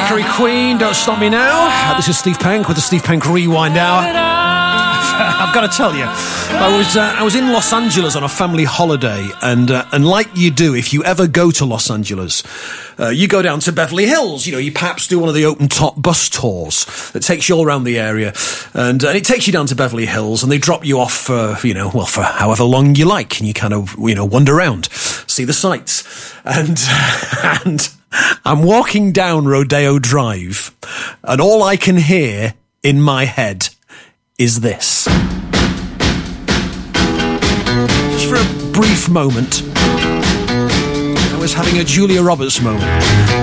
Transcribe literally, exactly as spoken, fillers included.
Mercury Queen, Don't Stop Me Now. Uh, this is Steve Penk with the Steve Penk Rewind Hour. I've got to tell you, I was uh, I was in Los Angeles on a family holiday, and uh, and like you do, if you ever go to Los Angeles, uh, you go down to Beverly Hills. You know, you perhaps do one of the open top bus tours that takes you all around the area, and, uh, and it takes you down to Beverly Hills, and they drop you off for you know well for however long you like, and you kind of you know wander around, see the sights, and and I'm walking down Rodeo Drive, and all I can hear in my head is this. Just for a brief moment, I was having a Julia Roberts moment.